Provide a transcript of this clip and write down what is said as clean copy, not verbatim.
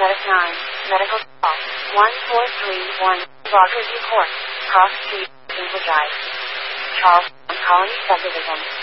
Medic 9, medical call, 1431, Rogers Court, Cross Street, Cambridge I. Charles, Colony Subdivision.